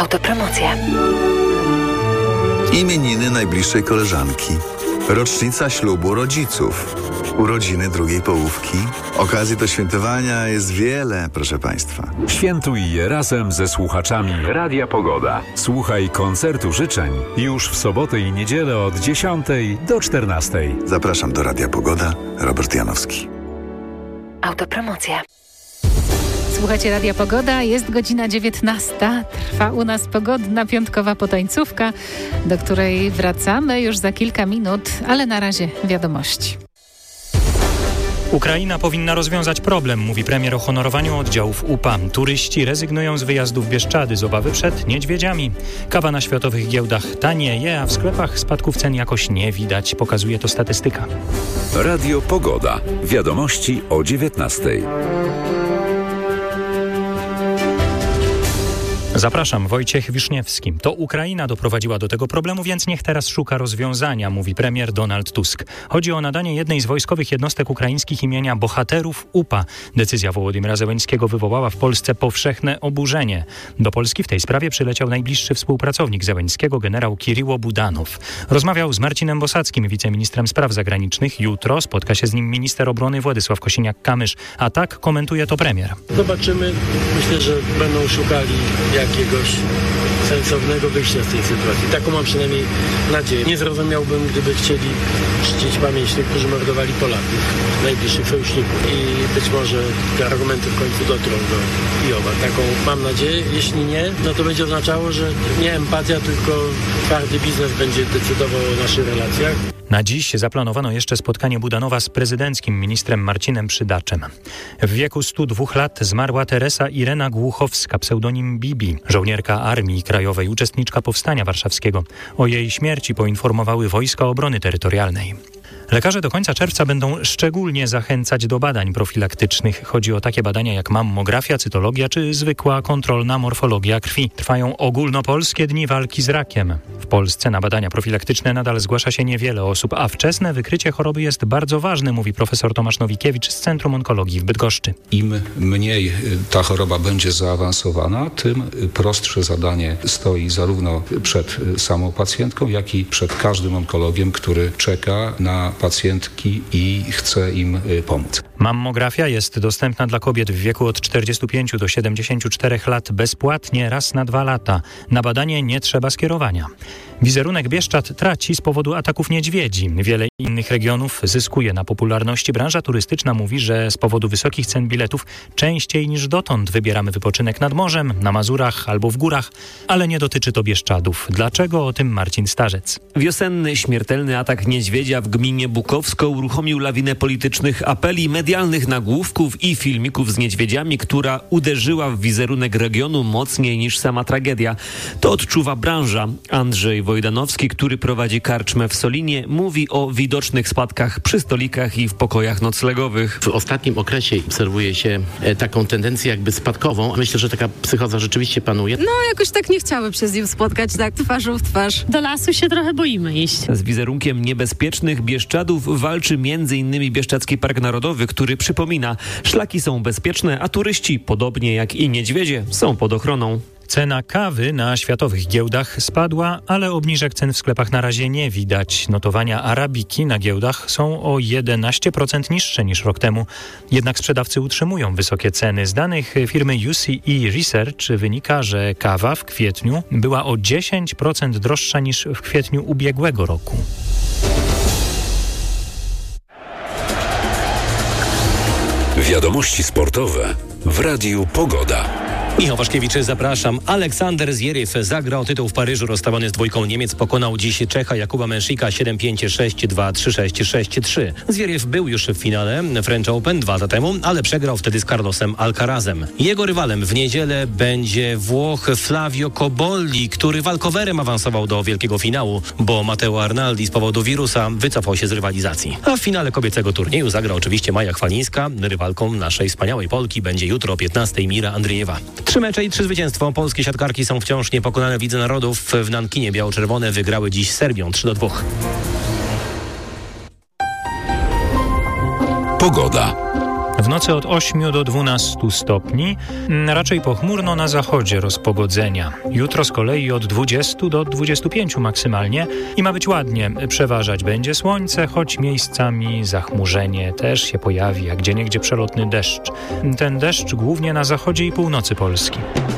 Autopromocja. Imieniny najbliższej koleżanki. Rocznica ślubu rodziców. Urodziny drugiej połówki. Okazji do świętowania jest wiele, proszę Państwa. Świętuj je razem ze słuchaczami Radia Pogoda. Słuchaj koncertu życzeń już w sobotę i niedzielę od 10 do 14. Zapraszam do Radia Pogoda. Robert Janowski. Autopromocja. Słuchajcie Radia Pogoda, jest godzina 19. Trwa u nas pogodna piątkowa potańcówka, do której wracamy już za kilka minut, ale na razie wiadomości. Ukraina powinna rozwiązać problem, mówi premier o honorowaniu oddziałów UPA. Turyści rezygnują z wyjazdu w Bieszczady z obawy przed niedźwiedziami. Kawa na światowych giełdach tanieje, a w sklepach spadków cen jakoś nie widać, pokazuje to statystyka. Radio Pogoda. Wiadomości o 19. Zapraszam, Wojciech Wiszniewski. To Ukraina doprowadziła do tego problemu, więc niech teraz szuka rozwiązania, mówi premier Donald Tusk. Chodzi o nadanie jednej z wojskowych jednostek ukraińskich imienia bohaterów UPA. Decyzja Wołodymyra Zełenskiego wywołała w Polsce powszechne oburzenie. Do Polski w tej sprawie przyleciał najbliższy współpracownik Zełenskiego, generał Kiryło Budanow. Rozmawiał z Marcinem Bosackim, wiceministrem spraw zagranicznych. Jutro spotka się z nim minister obrony Władysław Kosiniak-Kamysz. A tak komentuje to premier. Zobaczymy. Myślę, że będą szukali jakiegoś sensownego wyjścia z tej sytuacji. Taką mam przynajmniej nadzieję. Nie zrozumiałbym, gdyby chcieli czcić pamięć tych, którzy mordowali Polaków, najbliższych sojuszników. I być może te argumenty w końcu dotrą do Kijowa. Taką mam nadzieję. Jeśli nie, no to będzie oznaczało, że nie empatia, tylko twardy biznes będzie decydował o naszych relacjach. Na dziś zaplanowano jeszcze spotkanie Budanowa z prezydenckim ministrem Marcinem Przydaczem. W wieku 102 lat zmarła Teresa Irena Głuchowska, pseudonim Bibi, żołnierka Armii Krajowej, uczestniczka Powstania Warszawskiego. O jej śmierci poinformowały Wojska Obrony Terytorialnej. Lekarze do końca czerwca będą szczególnie zachęcać do badań profilaktycznych. Chodzi o takie badania jak mammografia, cytologia czy zwykła kontrolna morfologia krwi. Trwają ogólnopolskie dni walki z rakiem. W Polsce na badania profilaktyczne nadal zgłasza się niewiele osób, a wczesne wykrycie choroby jest bardzo ważne, mówi profesor Tomasz Nowikiewicz z Centrum Onkologii w Bydgoszczy. Im mniej ta choroba będzie zaawansowana, tym prostsze zadanie stoi zarówno przed samą pacjentką, jak i przed każdym onkologiem, który czeka na pacjentki i chce im pomóc. Mammografia jest dostępna dla kobiet w wieku od 45 do 74 lat bezpłatnie raz na 2 lata. Na badanie nie trzeba skierowania. Wizerunek Bieszczad traci z powodu ataków niedźwiedzi. Wiele innych regionów zyskuje na popularności. Branża turystyczna mówi, że z powodu wysokich cen biletów częściej niż dotąd wybieramy wypoczynek nad morzem, na Mazurach albo w górach, ale nie dotyczy to Bieszczadów. Dlaczego? O tym Marcin Starzec. Wiosenny, śmiertelny atak niedźwiedzia w gminie Bukowsko uruchomił lawinę politycznych apeli, medialnych nagłówków i filmików z niedźwiedziami, która uderzyła w wizerunek regionu mocniej niż sama tragedia. To odczuwa branża. Andrzej Wojdanowski, który prowadzi karczmę w Solinie, mówi o widocznych spadkach przy stolikach i w pokojach noclegowych. W ostatnim okresie obserwuje się taką tendencję jakby spadkową. Myślę, że taka psychoza rzeczywiście panuje. No jakoś tak nie chciałyby się z nim spotkać tak twarzą w twarz. Do lasu się trochę boimy iść. Z wizerunkiem niebezpiecznych Bieszczadów walczy m.in. Bieszczadzki Park Narodowy, który przypomina, szlaki są bezpieczne, a turyści, podobnie jak i niedźwiedzie, są pod ochroną. Cena kawy na światowych giełdach spadła, ale obniżek cen w sklepach na razie nie widać. Notowania arabiki na giełdach są o 11% niższe niż rok temu. Jednak sprzedawcy utrzymują wysokie ceny. Z danych firmy UCE Research wynika, że kawa w kwietniu była o 10% droższa niż w kwietniu ubiegłego roku. Wiadomości sportowe w Radiu Pogoda. Michał Waszkiewicz, zapraszam. Aleksander Zieryw zagrał tytuł w Paryżu. Rozstawiony z dwójką Niemiec pokonał dziś Czecha Jakuba Menšika 7-5, 6-2, 3-6, 6-3. Zieryw był już w finale French Open 2 lata temu, ale przegrał wtedy z Carlosem Alcarazem. Jego rywalem w niedzielę będzie Włoch Flavio Cobolli, który walkowerem awansował do wielkiego finału, bo Matteo Arnaldi z powodu wirusa wycofał się z rywalizacji. A w finale kobiecego turnieju zagra oczywiście Maja Chwalińska. Rywalką naszej wspaniałej Polki będzie jutro o 15:00 Mira Andriejewa. 3 mecze i 3 zwycięstwa. Polskie siatkarki są wciąż niepokonane w Lidze Narodów. W Nankinie biało-czerwone wygrały dziś z Serbią 3-2. Pogoda. W nocy od 8 do 12 stopni, raczej pochmurno na zachodzie rozpogodzenia. Jutro z kolei od 20 do 25 maksymalnie i ma być ładnie. Przeważać będzie słońce, choć miejscami zachmurzenie też się pojawi, a gdzieniegdzie przelotny deszcz. Ten deszcz głównie na zachodzie i północy Polski.